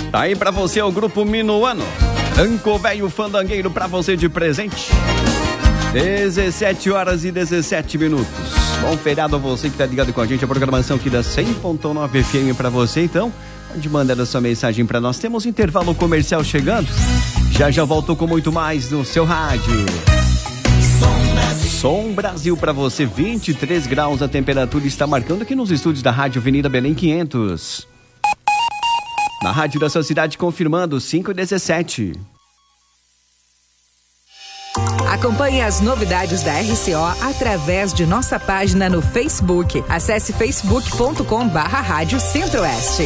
Tá aí pra você o grupo Minuano. Anco Velho Fandangueiro pra você de presente. 17 horas e 17 minutos. Bom feriado a você que tá ligado com a gente. A programação aqui da 100.9 FM pra você, então. Pode mandar a sua mensagem pra nós. Temos intervalo comercial chegando. Já volto com muito mais no seu rádio. Som Brasil pra você, 23 graus a temperatura está marcando aqui nos estúdios da Rádio Avenida Belém 500. Na rádio da sua cidade confirmando 5:17. Acompanhe as novidades da RCO através de nossa página no Facebook. Acesse facebook.com/Rádio Centro-Oeste.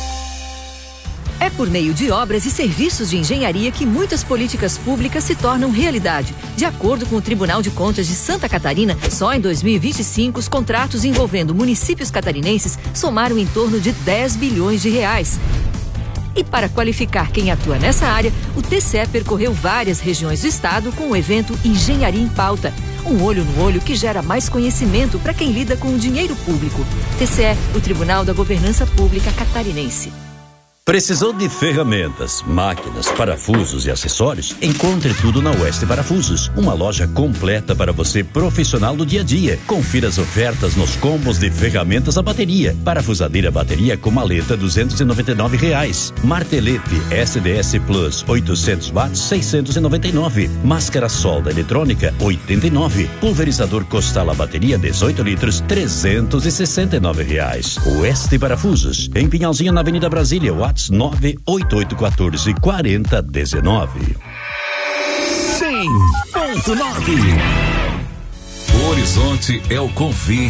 É por meio de obras e serviços de engenharia que muitas políticas públicas se tornam realidade. De acordo com o Tribunal de Contas de Santa Catarina, só em 2025 os contratos envolvendo municípios catarinenses somaram em torno de 10 bilhões de reais. E para qualificar quem atua nessa área, o TCE percorreu várias regiões do estado com o evento Engenharia em Pauta. Um olho no olho que gera mais conhecimento para quem lida com o dinheiro público. TCE, o Tribunal da Governança Pública Catarinense. Precisou de ferramentas, máquinas, parafusos e acessórios? Encontre tudo na Oeste Parafusos, uma loja completa para você profissional do dia a dia. Confira as ofertas nos combos de ferramentas a bateria. Parafusadeira bateria com maleta R$299. Martelete SDS Plus 800 watts 699. Máscara solda eletrônica 89. Pulverizador Costal a bateria 18 litros R$369. Oeste Parafusos, em Pinhalzinho na Avenida Brasília, WhatsApp 988144019. 100.9. O Horizonte é o convite.